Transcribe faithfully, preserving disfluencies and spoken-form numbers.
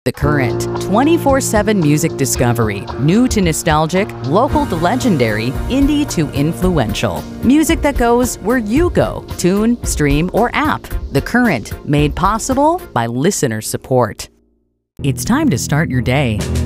The Current, twenty-four seven music discovery, new to nostalgic, local to legendary, indie to influential. Music that goes where you go, tune, stream, or app. The Current, made possible by listener support. It's time to start your day.